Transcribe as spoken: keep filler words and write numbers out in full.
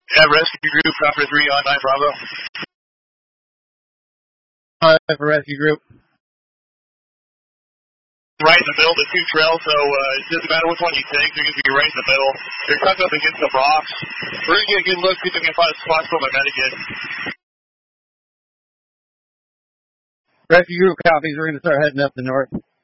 Yeah, rescue group, Copper three on nine Bravo. Five for rescue group. Right in the middle of the two trails, so uh, it doesn't matter which one you take, they're going to be right in the middle. They're tucked up against the rocks. We're going to get a good look, see if we can find a spot for my medic. Rescue group copies, we're going to start heading up the north.